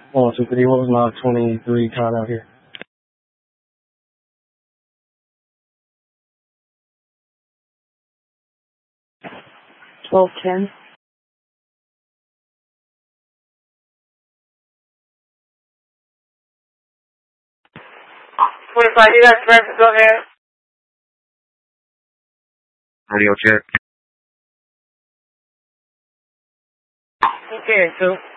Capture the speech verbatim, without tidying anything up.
Oh, two three, what was my twenty-three count out here? twelve ten. twenty-five, you got traffic on there? Radio check. Okay, so.